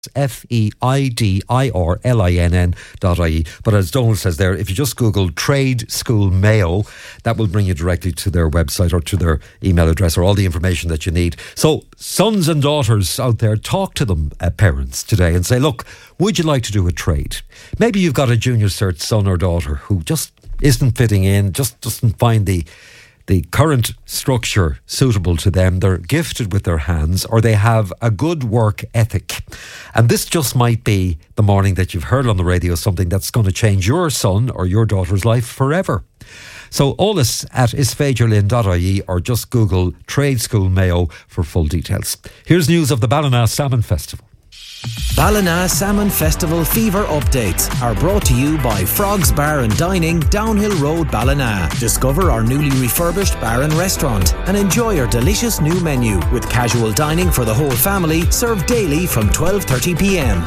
FEIDIRLINN.ie. But as Donald says there, if you just Google Trade School Mayo, that will bring you directly to their website or to their email address or all the information that you need. So sons and daughters out there, talk to them, parents, today, and say, look, would you like to do a trade? Maybe you've got a junior cert son or daughter who just isn't fitting in, just doesn't find the current structure suitable to them. They're gifted with their hands, or they have a good work ethic. And this just might be the morning that you've heard on the radio something that's going to change your son or your daughter's life forever. So Olas at isfeidurlin.ie or just Google Trade School Mayo for full details. Here's news of the Ballina Salmon Festival. Ballina Salmon Festival fever updates are brought to you by Frogs Bar and Dining, Downhill Road, Ballina. Discover our newly refurbished bar and restaurant and enjoy our delicious new menu with casual dining for the whole family, served daily from 12:30pm.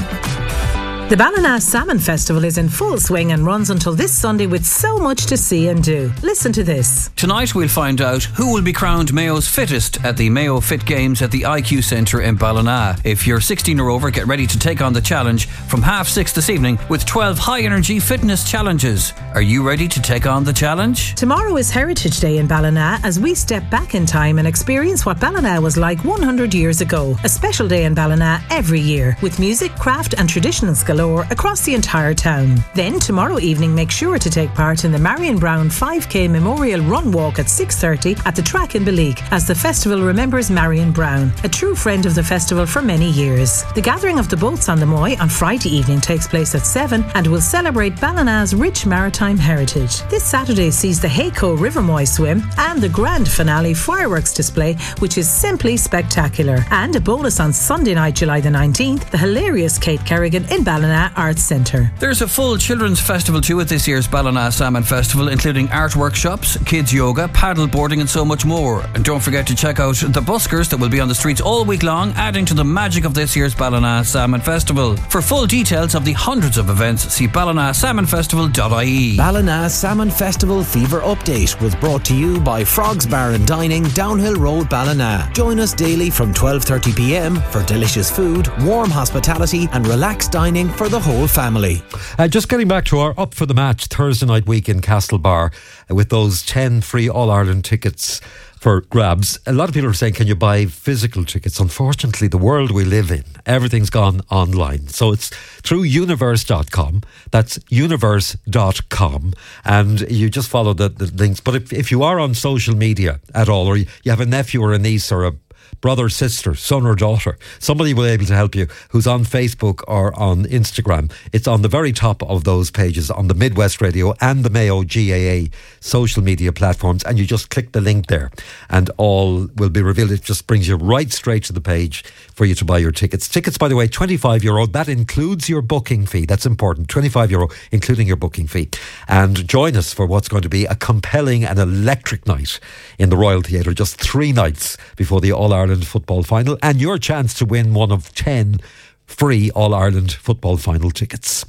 The Ballina Salmon Festival is in full swing and runs until this Sunday with so much to see and do. Listen to this. Tonight we'll find out who will be crowned Mayo's fittest at the Mayo Fit Games at the IQ Centre in Ballina. If you're 16 or over, get ready to take on the challenge from 6:30 this evening with 12 high-energy fitness challenges. Are you ready to take on the challenge? Tomorrow is Heritage Day in Ballina as we step back in time and experience what Ballina was like 100 years ago. A special day in Ballina every year with music, craft and traditional galore across the entire town. Then tomorrow evening, make sure to take part in the Marion Brown 5K Memorial Run Walk at 6:30 at the track in Beleak as the festival remembers Marion Brown, a true friend of the festival for many years. The gathering of the boats on the Moy on Friday evening takes place at 7 and will celebrate Ballina's rich maritime heritage. This Saturday sees the Hayco River Moy swim and the grand finale fireworks display, which is simply spectacular. And a bonus on Sunday night, July the 19th, the hilarious Kate Kerrigan in Ballina Arts Centre. There's a full children's festival too at this year's Ballina Salmon Festival, including art workshops, kids yoga, paddle boarding and so much more. And don't forget to check out the buskers that will be on the streets all week long, adding to the magic of this year's Ballina Salmon Festival. For full details of the hundreds of events, see ballinasalmonfestival.ie. Ballina Salmon Festival fever update was brought to you by Frogs Bar and Dining, Downhill Road, Ballina. Join us daily from 12:30pm for delicious food, warm hospitality and relaxed dining for the whole family. Just getting back to our Up for the Match Thursday night week in Castlebar with those 10 free All-Ireland tickets for grabs. A lot of people are saying, can you buy physical tickets? Unfortunately, the world we live in, everything's gone online. So it's through universe.com. That's universe.com. And you just follow the links. But if you are on social media at all, or you have a nephew or a niece or a brother, sister, son or daughter, somebody will be able to help you who's on Facebook or on Instagram. It's on the very top of those pages on the Midwest Radio and the Mayo GAA social media platforms, and you just click the link there and all will be revealed. It just brings you right straight to the page for you to buy your tickets. Tickets, by the way, €25. That includes your booking fee. That's important. €25 including your booking fee. And join us for what's going to be a compelling and electric night in the Royal Theatre, just 3 nights before the All-Ireland football final, and your chance to win one of 10 free All-Ireland football final tickets.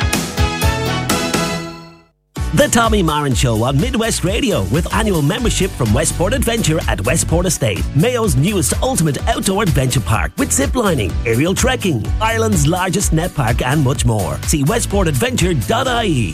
The Tommy Moran Show on Midwest Radio with annual membership from Westport Adventure at Westport Estate, Mayo's newest ultimate outdoor adventure park with ziplining, aerial trekking, Ireland's largest net park and much more. See westportadventure.ie.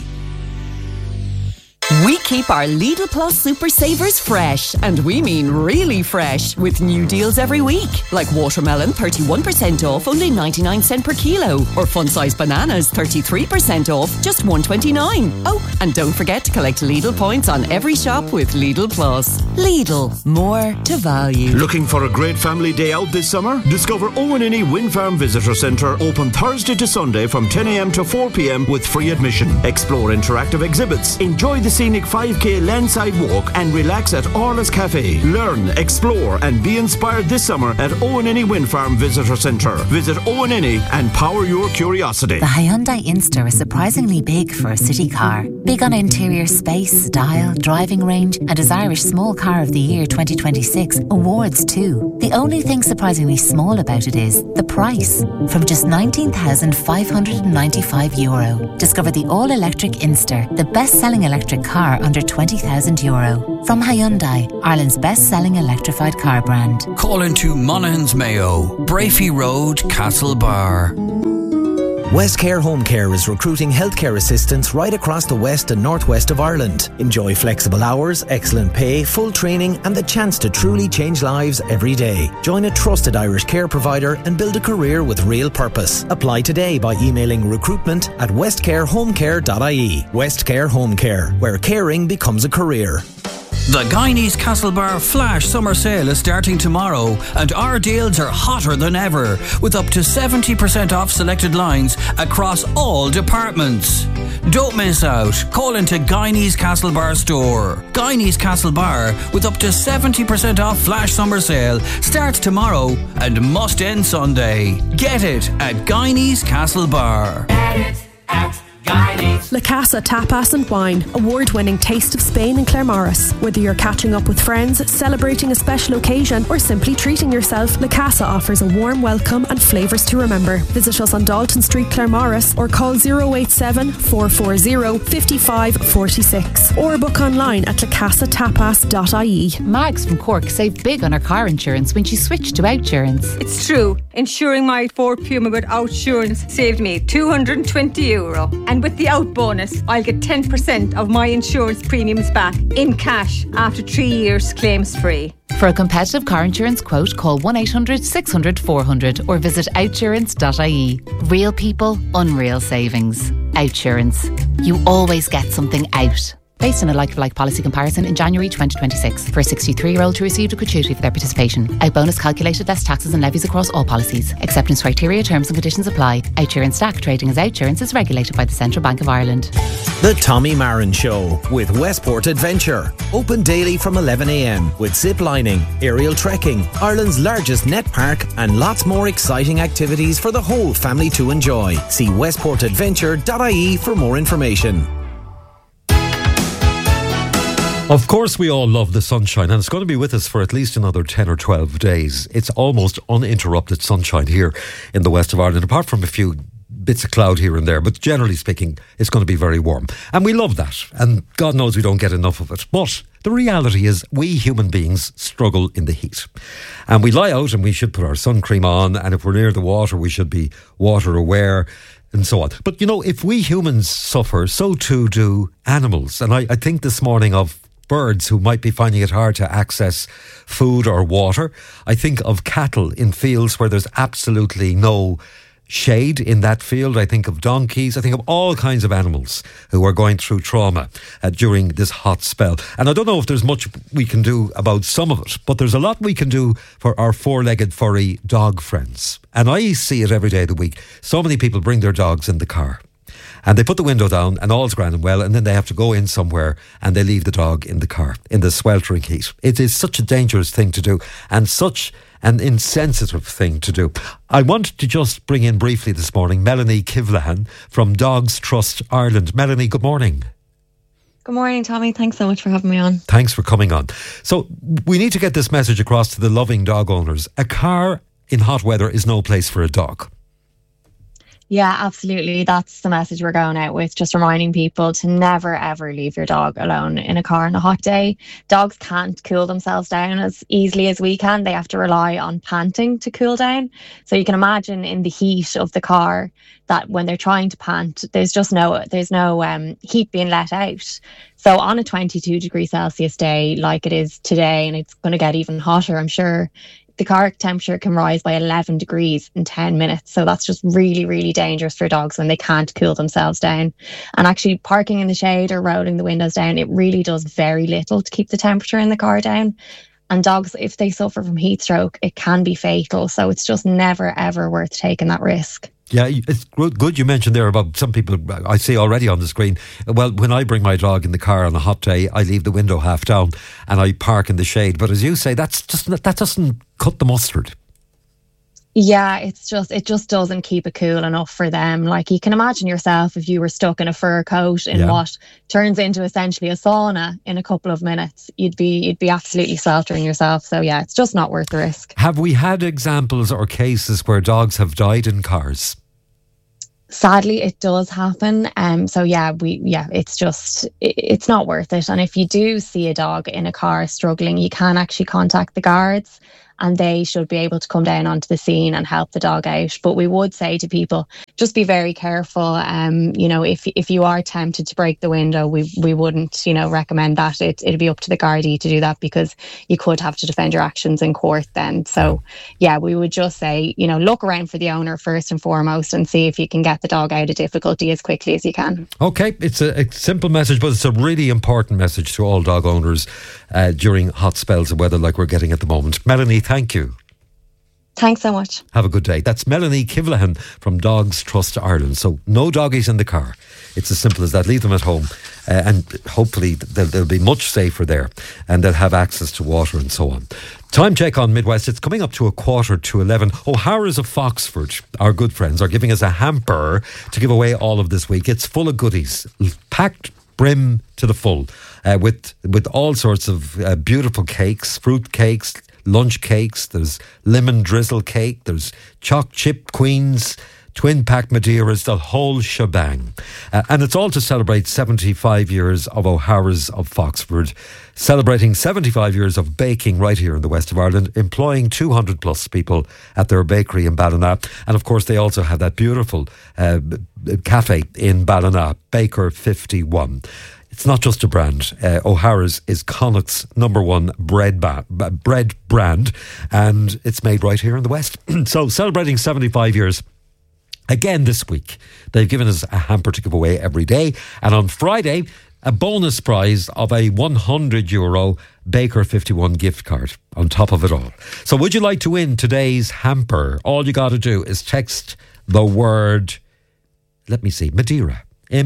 We keep our Lidl Plus Super Savers fresh, and we mean really fresh, with new deals every week. Like watermelon 31% off, only 99 cents per kilo, or fun-sized bananas 33% off, just $1.29. Oh, and don't forget to collect Lidl points on every shop with Lidl Plus. Lidl, more to value. Looking for a great family day out this summer? Discover Owenini Wind Farm Visitor Centre, open Thursday to Sunday from 10am to 4pm with free admission. Explore interactive exhibits, enjoy the scenic 5k landside walk and relax at Orla's Cafe. Learn, explore and be inspired this summer at Owenini Wind Farm Visitor Centre. Visit Owenini and power your curiosity. The Hyundai Inster is surprisingly big for a city car. Big on interior space, style, driving range and is Irish Small Car of the Year 2026 awards too. The only thing surprisingly small about it is the price. From just €19,595. Discover the all-electric Inster, the best-selling electric car under €20,000. From Hyundai, Ireland's best-selling electrified car brand. Call into Monaghan's Mayo, Brafey Road, Castlebar. Westcare Home Care is recruiting healthcare assistants right across the west and northwest of Ireland. Enjoy flexible hours, excellent pay, full training and the chance to truly change lives every day. Join a trusted Irish care provider and build a career with real purpose. Apply today by emailing recruitment@westcarehomecare.ie. Westcare Home Care, where caring becomes a career. The Guineas Castlebar Flash Summer Sale is starting tomorrow and our deals are hotter than ever with up to 70% off selected lines across all departments. Don't miss out. Call into Guineas Castlebar store. Guineas Castlebar with up to 70% off Flash Summer Sale starts tomorrow and must end Sunday. Get it at Guineas Castlebar. Get it at Guineas. La Casa Tapas and Wine, award-winning taste of Spain in Claremorris. Whether you're catching up with friends, celebrating a special occasion, or simply treating yourself, La Casa offers a warm welcome and flavours to remember. Visit us on Dalton Street, Claremorris, or call 087 440 5546, or book online at lacasatapas.ie. Mags from Cork saved big on her car insurance when she switched to Outsurance. It's true. Insuring my Ford Puma with Outsurance saved me €220. And with the Out bonus, I'll get 10% of my insurance premiums back in cash after 3 years claims free. For a competitive car insurance quote, call 1-800 600 400 or visit outsurance.ie. Real people, unreal savings. Outsurance. You always get something out. Based on a like-for-like policy comparison in January 2026 for a 63-year-old who received a gratuity for their participation. Out bonus calculated less taxes and levies across all policies. Acceptance criteria, terms and conditions apply. Outsurance DAC trading as Outsurance is regulated by the Central Bank of Ireland. The Tommy Marin Show with Westport Adventure. Open daily from 11 a.m. with zip lining, aerial trekking, Ireland's largest net park and lots more exciting activities for the whole family to enjoy. See westportadventure.ie for more information. Of course, we all love the sunshine, and it's going to be with us for at least another 10 or 12 days. It's almost uninterrupted sunshine here in the west of Ireland, apart from a few bits of cloud here and there. But generally speaking, it's going to be very warm. And we love that. And God knows we don't get enough of it. But the reality is we human beings struggle in the heat. And we lie out and we should put our sun cream on. And if we're near the water, we should be water aware. And so on. But, you know, if we humans suffer, so too do animals. And I think this morning of birds who might be finding it hard to access food or water. I think of cattle in fields where there's absolutely no shade in that field. I think of donkeys. I think of all kinds of animals who are going through trauma during this hot spell. And I don't know if there's much we can do about some of it, but there's a lot we can do for our four-legged furry dog friends. And I see it every day of the week. So many people bring their dogs in the car. And they put the window down and all's grand and well, and then they have to go in somewhere and they leave the dog in the car in the sweltering heat. It is such a dangerous thing to do and such an insensitive thing to do. I want to just bring in briefly this morning Melanie Kivlahan from Dogs Trust Ireland. Melanie, good morning. Good morning, Tommy. Thanks so much for having me on. Thanks for coming on. So we need to get this message across to the loving dog owners. A car in hot weather is no place for a dog. Yeah, absolutely. That's the message we're going out with. Just reminding people to never, ever leave your dog alone in a car on a hot day. Dogs can't cool themselves down as easily as we can. They have to rely on panting to cool down. So you can imagine in the heat of the car that when they're trying to pant, there's no heat being let out. So on a 22 degrees Celsius day like it is today, and it's going to get even hotter, I'm sure, the car temperature can rise by 11 degrees in 10 minutes. So that's just really, really dangerous for dogs when they can't cool themselves down. And actually parking in the shade or rolling the windows down, it really does very little to keep the temperature in the car down. And dogs, if they suffer from heat stroke, it can be fatal. So it's just never, ever worth taking that risk. Yeah, it's good you mentioned there about some people I see already on the screen. Well, when I bring my dog in the car on a hot day, I leave the window half down and I park in the shade. But as you say, that doesn't cut the mustard. Yeah, it just doesn't keep it cool enough for them. Like, you can imagine yourself if you were stuck in a fur coat in what turns into essentially a sauna in a couple of minutes, you'd be absolutely sweltering yourself. So yeah, it's just not worth the risk. Have we had examples or cases where dogs have died in cars? Sadly, it does happen. So it's not worth it. And if you do see a dog in a car struggling, you can actually contact the guards, and they should be able to come down onto the scene and help the dog out. But we would say to people, just be very careful. If you are tempted to break the window, we wouldn't, recommend that. It'd be up to the Gardaí to do that, because you could have to defend your actions in court then. So we would just say, look around for the owner first and foremost, and see if you can get the dog out of difficulty as quickly as you can. Okay, it's a simple message, but it's a really important message to all dog owners during hot spells of weather like we're getting at the moment. Melanie, thank you. Thanks so much. Have a good day. That's Melanie Kivlahan from Dogs Trust Ireland. So no doggies in the car. It's as simple as that. Leave them at home, and hopefully they'll be much safer there, and they'll have access to water and so on. Time check on Midwest. It's coming up to 11:15. O'Hara's of Foxford, our good friends, are giving us a hamper to give away all of this week. It's full of goodies, packed brim to the full, with all sorts of beautiful cakes, fruit cakes, lunch cakes. There's lemon drizzle cake. There's choc chip queens, twin pack Madeiras, the whole shebang. And it's all to celebrate 75 years of O'Hara's of Foxford, celebrating 75 years of baking right here in the west of Ireland, employing 200 plus people at their bakery in Ballina. And of course, they also have that beautiful cafe in Ballina, Baker 51. It's not just a brand. O'Hara's is Connacht's #1 bread brand, and it's made right here in the West. So celebrating 75 years again this week. They've given us a hamper to give away every day, and on Friday a bonus prize of a €100 Baker 51 gift card on top of it all. So would you like to win today's hamper? All you got to do is text the word, let me see, Madeira,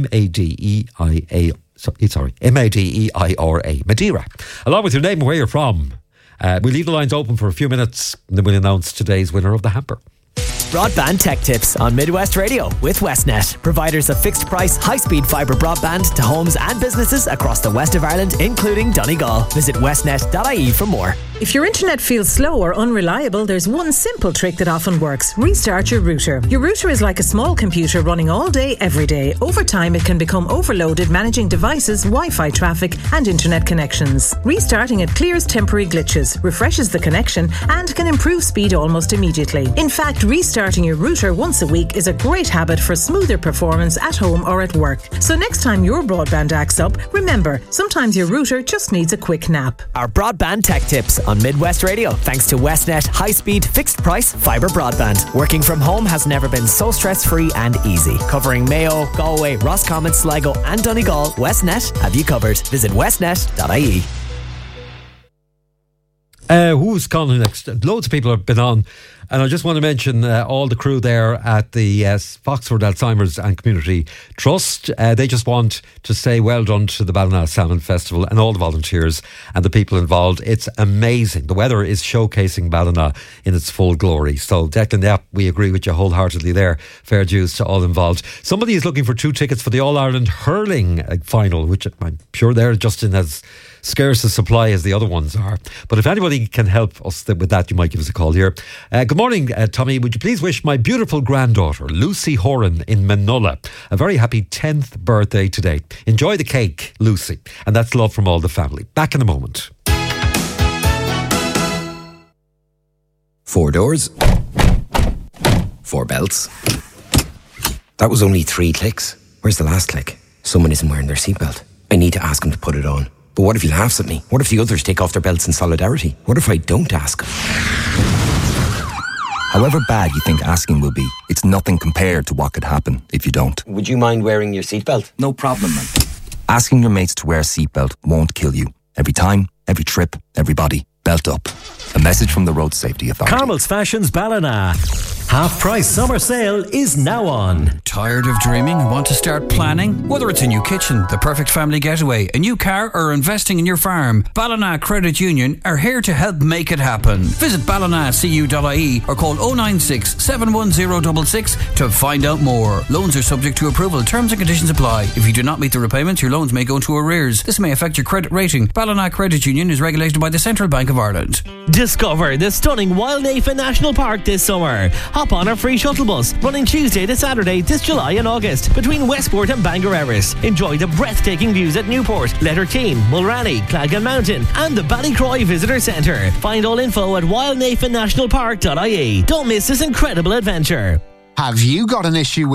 Madeira, Madeira, along with your name and where you're from. We'll leave the lines open for a few minutes, and then we'll announce today's winner of the hamper. Broadband Tech Tips on Midwest Radio with Westnet, providers of fixed price, high-speed fibre broadband to homes and businesses across the west of Ireland, including Donegal. Visit westnet.ie for more. If your internet feels slow or unreliable, there's one simple trick that often works. Restart your router. Your router is like a small computer running all day, every day. Over time, it can become overloaded managing devices, Wi-Fi traffic and internet connections. Restarting it clears temporary glitches, refreshes the connection and can improve speed almost immediately. In fact, restarting your router once a week is a great habit for smoother performance at home or at work. So next time your broadband acts up, remember, sometimes your router just needs a quick nap. Our Broadband Tech Tips on Midwest Radio, thanks to Westnet high-speed, fixed-price fibre broadband. Working from home has never been so stress-free and easy. Covering Mayo, Galway, Roscommon, Sligo and Donegal, Westnet have you covered. Visit westnet.ie. Who's calling next? Loads of people have been on, and I just want to mention all the crew there at the Foxford Alzheimer's and Community Trust. They just want to say well done to the Ballina Salmon Festival and all the volunteers and the people involved. It's amazing. The weather is showcasing Ballina in its full glory. So Declan, yeah, we agree with you wholeheartedly there. Fair dues to all involved. Somebody is looking for 2 tickets for the All-Ireland Hurling final, which I'm sure they're just in as scarce a supply as the other ones are. But if anybody can help us with that, you might give us a call here. Good morning, Tommy. Would you please wish my beautiful granddaughter, Lucy Horan in Manola, a very happy 10th birthday today. Enjoy the cake, Lucy. And that's love from all the family. Back in a moment. 4 doors, 4 belts. That was only 3 clicks. Where's the last click? Someone isn't wearing their seatbelt. I need to ask him to put it on. But what if he laughs at me? What if the others take off their belts in solidarity? What if I don't ask him? However bad you think asking will be, it's nothing compared to what could happen if you don't. Would you mind wearing your seatbelt? No problem, man. Asking your mates to wear a seatbelt won't kill you. Every time, every trip, everybody, belt up. A message from the Road Safety Authority. Carmel's Fashions Ballina. Half-price summer sale is now on. Tired of dreaming and want to start planning? Whether it's a new kitchen, the perfect family getaway, a new car or investing in your farm, Ballina Credit Union are here to help make it happen. Visit ballinacu.ie or call 096 71066 to find out more. Loans are subject to approval. Terms and conditions apply. If you do not meet the repayments, your loans may go into arrears. This may affect your credit rating. Ballina Credit Union is regulated by the Central Bank of Ireland. Discover the stunning Wildnafa National Park this summer. hop on our free shuttle bus running Tuesday to Saturday this July and August between Westport and Bangor Erris. Enjoy the breathtaking views at Newport, Letterkeane, Mulranny, Clagan Mountain and the Ballycroy Visitor Centre. Find all info at wildnathannationalpark.ie. Don't miss this incredible adventure. Have you got an issue with